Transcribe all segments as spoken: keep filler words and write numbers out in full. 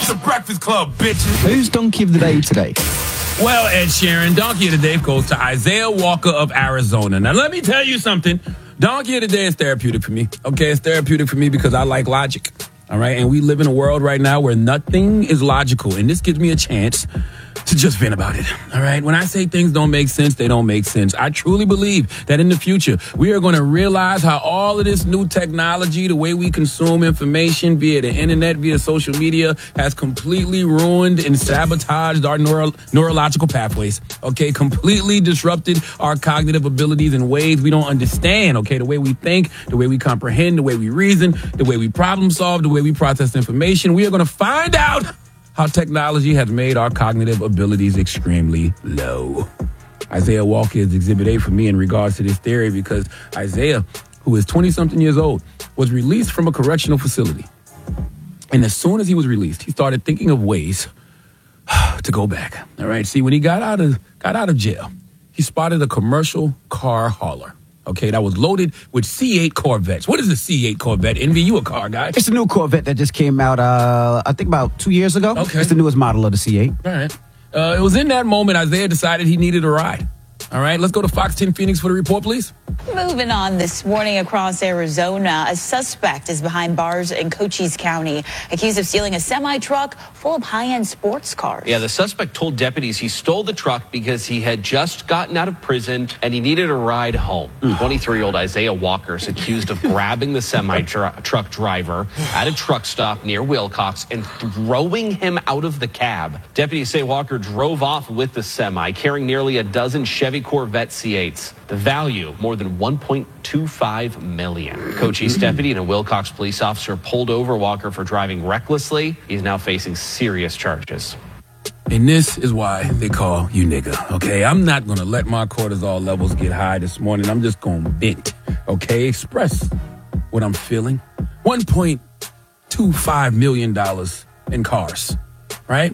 the Breakfast Club, bitches. Who's Donkey of the Day today? Well, Ed Sheeran, Donkey of the Day goes to Isaiah Walker of Arizona. Now, let me tell you something. Donkey of the Day is therapeutic for me. Okay, it's therapeutic for me because I like logic. All right, and we live in a world right now where nothing is logical, and this gives me a chance to just vent about it. All right, when I say things don't make sense, they don't make sense. I truly believe that in the future, we are going to realize how all of this new technology, the way we consume information via the internet, via social media, has completely ruined and sabotaged our neuro- neurological pathways. Okay, completely disrupted our cognitive abilities in ways we don't understand. Okay, the way we think, the way we comprehend, the way we reason, the way we problem solve, the way we process information. We are going to find out how technology has made our cognitive abilities extremely low. Isaiah Walker is Exhibit A for me in regards to this theory because Isaiah, who is twenty-something years old, was released from a correctional facility. And as soon as he was released, he started thinking of ways to go back. All right, see, when he got out of got out of jail, he spotted a commercial car hauler. Okay, that was loaded with C eight Corvettes. What is a C eight Corvette? Envy, you a car guy? It's a new Corvette that just came out, uh, I think about two years ago. Okay. It's the newest model of the C eight. All right. Uh, it was in that moment Isaiah decided he needed a ride. All right, let's go to Fox ten Phoenix for the report, please. Moving on this morning across Arizona, a suspect is behind bars in Cochise County, accused of stealing a semi-truck full of high-end sports cars. Yeah, the suspect told deputies he stole the truck because he had just gotten out of prison and he needed a ride home. twenty-three-year-old Isaiah Walker is accused of grabbing the semi-truck driver at a truck stop near Wilcox and throwing him out of the cab. Deputies say Walker drove off with the semi, carrying nearly a dozen Chevy Corvette C eights. The value, more than one point two five million dollars. Cochise deputy and a Wilcox police officer pulled over Walker for driving recklessly. He's now facing serious charges. And this is why they call you nigga, okay? I'm not going to let my cortisol levels get high this morning. I'm just going to vent, okay? Express what I'm feeling. one point two five million dollars in cars, right?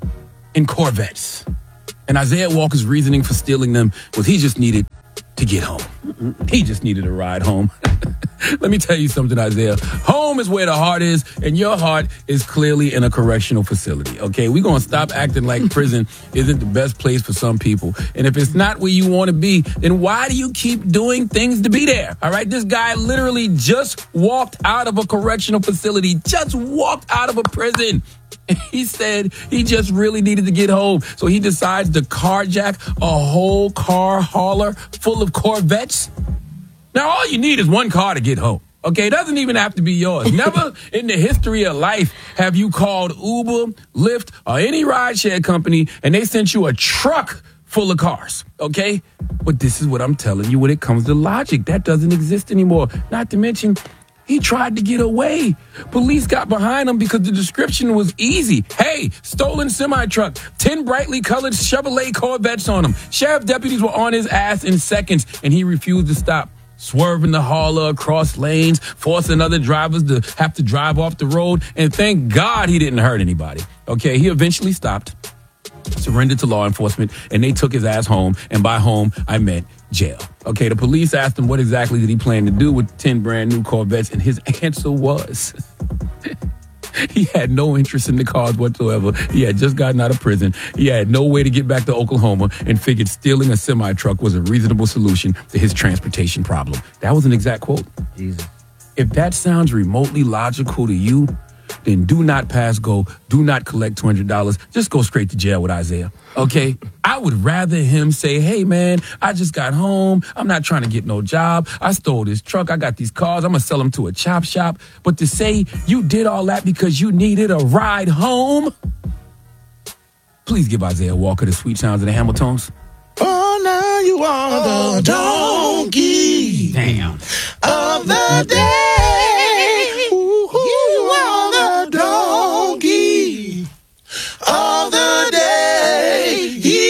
In Corvettes. And Isaiah Walker's reasoning for stealing them was he just needed to get home. He just needed a ride home. Let me tell you something, Isaiah. Home is where the heart is, and your heart is clearly in a correctional facility, okay? We're going to stop acting like prison isn't the best place for some people. And if it's not where you want to be, then why do you keep doing things to be there, all right? This guy literally just walked out of a correctional facility, just walked out of a prison. He said he just really needed to get home. So he decides to carjack a whole car hauler full of Corvettes. Now, all you need is one car to get home. Okay, it doesn't even have to be yours. Never in the history of life have you called Uber, Lyft, or any rideshare company and they sent you a truck full of cars, okay? But this is what I'm telling you when it comes to logic. That doesn't exist anymore. Not to mention, he tried to get away. Police got behind him because the description was easy. Hey, stolen semi-truck, ten brightly colored Chevrolet Corvettes on him. Sheriff deputies were on his ass in seconds, and he refused to stop, swerving the hauler across lanes, forcing other drivers to have to drive off the road. And thank God he didn't hurt anybody. Okay, he eventually stopped, surrendered to law enforcement, and they took his ass home. And by home, I meant jail. Okay, the police asked him what exactly did he plan to do with ten brand new Corvettes, and his answer was he had no interest in the cars whatsoever. He had just gotten out of prison. He had no way to get back to Oklahoma and figured stealing a semi-truck was a reasonable solution to his transportation problem. That was an exact quote. Jesus. If that sounds remotely logical to you, then do not pass go, do not collect two hundred dollars. Just go straight to jail with Isaiah, okay? I would rather him say, hey, man, I just got home. I'm not trying to get no job. I stole this truck. I got these cars. I'm going to sell them to a chop shop. But to say you did all that because you needed a ride home? Please give Isaiah Walker the sweet sounds of the Hamiltons. Oh, now you are the donkey. Damn. Of the day. Ooh, you are the donkey of the day.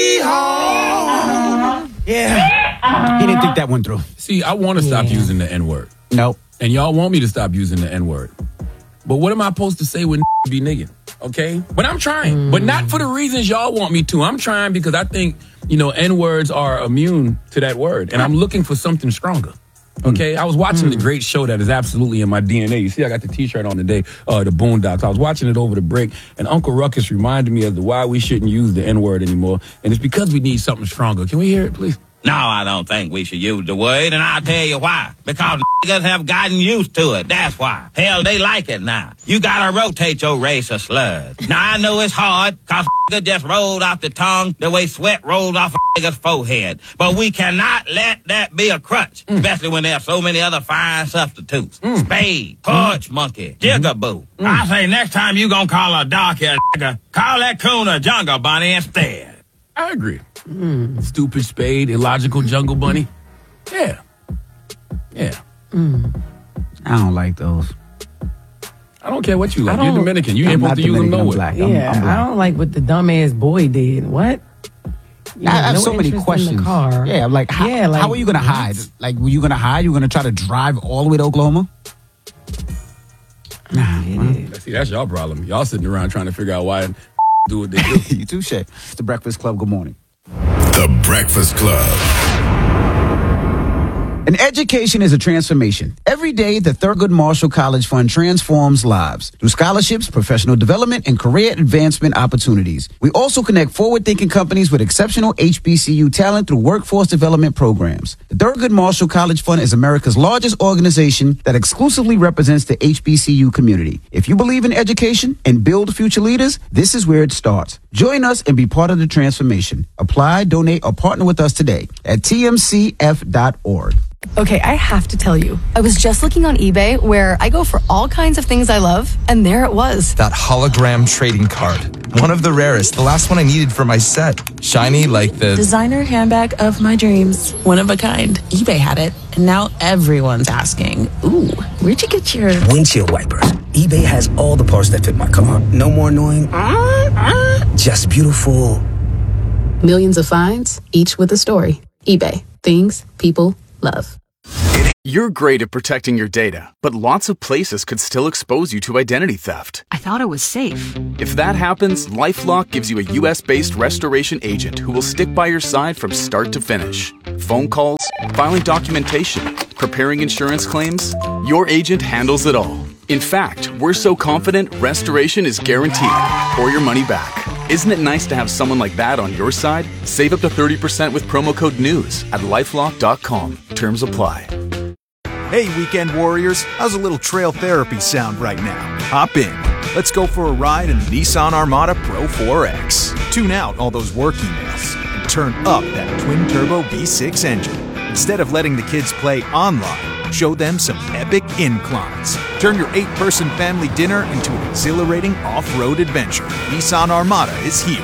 Yee-haw. Yeah. He didn't think that one through. See, I want to stop Yeah. using the N-word. Nope. And y'all want me to stop using the N-word. But what am I supposed to say when be niggin'? Okay? But I'm trying. Mm. But not for the reasons y'all want me to. I'm trying because I think, you know, N-words are immune to that word. And I'm looking for something stronger. Okay, I was watching Mm. the great show that is absolutely in my D N A. You see, I got the T-shirt on today, uh, the Boondocks. I was watching it over the break, and Uncle Ruckus reminded me as to why we shouldn't use the N-word anymore, and it's because we need something stronger. Can we hear it, please? No, I don't think we should use the word, and I'll tell you why. Because niggas have gotten used to it. That's why. Hell, they like it now. You gotta rotate your race of slurs. Now, I know it's hard, cause nigga just rolled off the tongue the way sweat rolls off a nigga's forehead. But we cannot let that be a crutch, mm. especially when there are so many other fine substitutes. Mm. Spade, porch monkey, jigaboo. Mm. I say next time you gonna call a dark-haired nigga, call that coon a jungle bunny instead. I agree. Mm. Stupid spade, illogical jungle bunny. Yeah. Yeah. Mm. I don't like those. I don't care what you like. You're Dominican. You ain't supposed to use them nowhere. I'm, yeah, I'm I don't like what the dumbass boy did. What? You I have no so many questions. Yeah, I'm like, how, yeah, like, how are you going to hide? Like, were you going to hide? You going to try to drive all the way to Oklahoma? Nah. Well. See, that's y'all problem. Y'all sitting around trying to figure out why do what they do. You too, Shay. It's The Breakfast Club. Good morning. The Breakfast Club. An education is a transformation. Every day, the Thurgood Marshall College Fund transforms lives through scholarships, professional development, and career advancement opportunities. We also connect forward-thinking companies with exceptional H B C U talent through workforce development programs. The Thurgood Marshall College Fund is America's largest organization that exclusively represents the H B C U community. If you believe in education and build future leaders, this is where it starts. Join us and be part of the transformation. Apply, donate, or partner with us today at T M C F dot org. Okay, I have to tell you, I was just looking on eBay where I go for all kinds of things I love, and there it was. That hologram trading card. One of the rarest. The last one I needed for my set. Shiny like the designer handbag of my dreams. One of a kind. eBay had it, and now everyone's asking, ooh, where'd you get your windshield wipers? eBay has all the parts that fit my car. No more annoying, uh, uh, just beautiful. Millions of finds, each with a story. eBay. Things people love. You're great at protecting your data, but lots of places could still expose you to identity theft. I thought it was safe. If that happens, LifeLock gives you a U S-based restoration agent who will stick by your side from start to finish. Phone calls, filing documentation, preparing insurance claims, your agent handles it all. In fact, we're so confident restoration is guaranteed or your money back. Isn't it nice to have someone like that on your side? Save up to thirty percent with promo code NEWS at lifelock dot com. Terms apply. Hey, weekend warriors. How's a little trail therapy sound right now? Hop in. Let's go for a ride in the Nissan Armada Pro four X. Tune out all those work emails and turn up that twin-turbo V six engine. Instead of letting the kids play online, show them some epic inclines. Turn your eight-person family dinner into an exhilarating off-road adventure. Nissan Armada is here.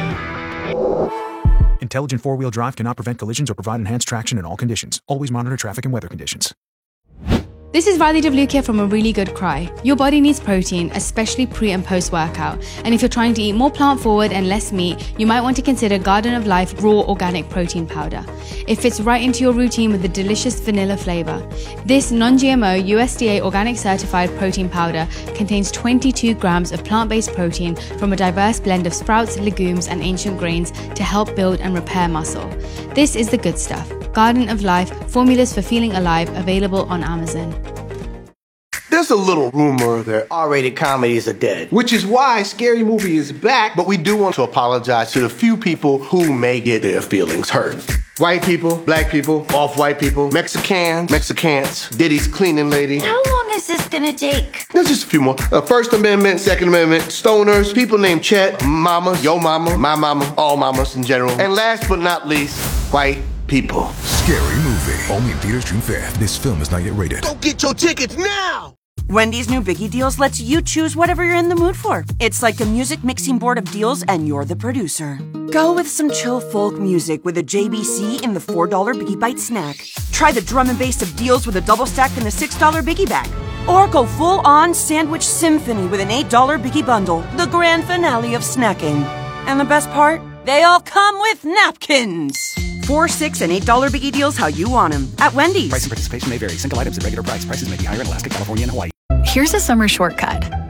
Intelligent four-wheel drive cannot prevent collisions or provide enhanced traction in all conditions. Always monitor traffic and weather conditions. This is Radhi Devlukia from A Really Good Cry. Your body needs protein, especially pre and post workout. And if you're trying to eat more plant forward and less meat, you might want to consider Garden of Life Raw Organic Protein Powder. It fits right into your routine with a delicious vanilla flavor. This non-G M O U S D A organic certified protein powder contains twenty-two grams of plant-based protein from a diverse blend of sprouts, legumes, and ancient grains to help build and repair muscle. This is the good stuff. Garden of Life, formulas for feeling alive, available on Amazon. There's a little rumor that R-rated comedies are dead, which is why Scary Movie is back, but we do want to apologize to the few people who may get their feelings hurt. White people, black people, off-white people, Mexicans, Mexicans, Diddy's cleaning lady. How long is this gonna take? There's just a few more. Uh, First Amendment, Second Amendment, stoners, people named Chet, mama, yo mama, my mama, all mamas in general. And last but not least, white people. Scary Movie. Only in theaters June fifth. This film is not yet rated. Go get your tickets now! Wendy's new Biggie Deals lets you choose whatever you're in the mood for. It's like a music mixing board of deals and you're the producer. Go with some chill folk music with a J B C in the four dollar Biggie Bite snack. Try the drum and bass of deals with a double stack in the six dollar Biggie Bag. Or go full-on sandwich symphony with an eight dollar Biggie Bundle, the grand finale of snacking. And the best part? They all come with napkins. Four, six, and eight dollar Biggie Deals how you want them at Wendy's. Price and participation may vary. Single items at regular price. Prices may be higher in Alaska, California, and Hawaii. Here's a summer shortcut.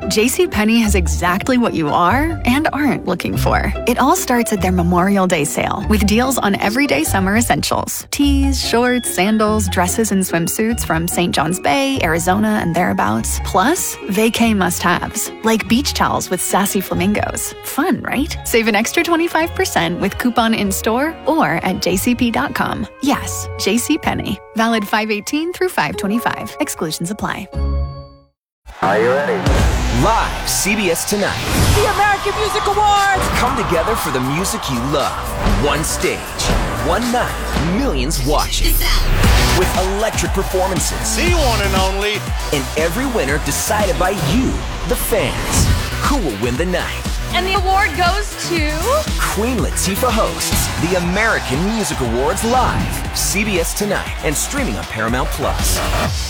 JCPenney has exactly what you are and aren't looking for. It all starts at their Memorial Day sale with deals on everyday summer essentials. Tees, shorts, sandals, dresses, and swimsuits from Saint John's Bay, Arizona, and thereabouts. Plus, vacay must-haves, like beach towels with sassy flamingos. Fun, right? Save an extra twenty-five percent with coupon in-store or at j c p dot com. Yes, JCPenney. Valid five eighteen through five twenty-five. Exclusions apply. Are you ready? Live, C B S Tonight. The American Music Awards! Come together for the music you love. One stage, one night, millions watching. With electric performances. The one and only. And every winner decided by you, the fans. Who will win the night? And the award goes to... Queen Latifah hosts the American Music Awards live. C B S Tonight and streaming on Paramount Plus.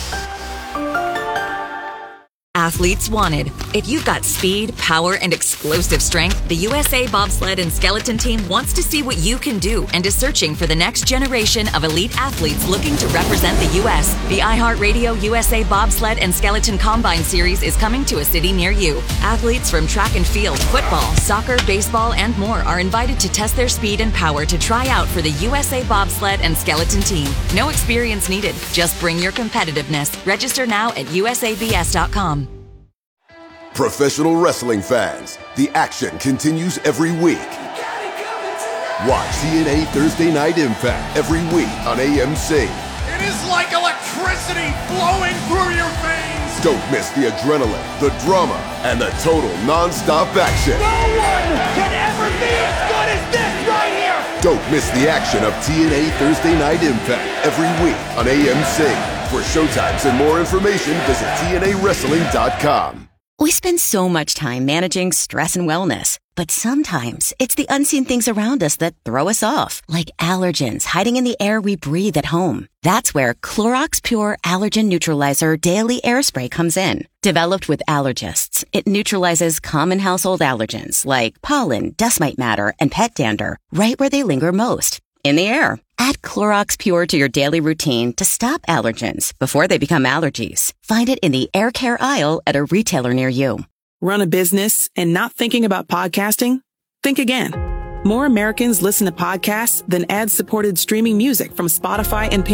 Athletes wanted. If you've got speed, power, and explosive strength, the U S A Bobsled and Skeleton Team wants to see what you can do and is searching for the next generation of elite athletes looking to represent the U S The iHeartRadio U S A Bobsled and Skeleton Combine Series is coming to a city near you. Athletes from track and field, football, soccer, baseball, and more are invited to test their speed and power to try out for the U S A Bobsled and Skeleton Team. No experience needed. Just bring your competitiveness. Register now at U S A B S dot com. Professional wrestling fans, the action continues every week. Watch T N A Thursday Night Impact every week on A M C. It is like electricity flowing through your veins. Don't miss the adrenaline, the drama, and the total non-stop action. No one can ever be as good as this right here. Don't miss the action of T N A Thursday Night Impact every week on A M C. For showtimes and more information, visit T N A wrestling dot com. We spend so much time managing stress and wellness, but sometimes it's the unseen things around us that throw us off, like allergens hiding in the air we breathe at home. That's where Clorox Pure Allergen Neutralizer Daily Air Spray comes in. Developed with allergists, it neutralizes common household allergens like pollen, dust mite matter, and pet dander right where they linger most, in the air. Add Clorox Pure to your daily routine to stop allergens before they become allergies. Find it in the air care aisle at a retailer near you. Run a business and not thinking about podcasting? Think again. More Americans listen to podcasts than ad-supported streaming music from Spotify and